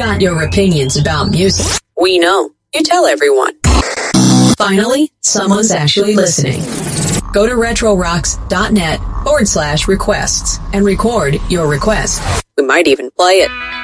got your opinions about music. We know. You tell everyone. Finally, someone's actually listening. Go to retrorocks.net/requests and record your request. We might even play it.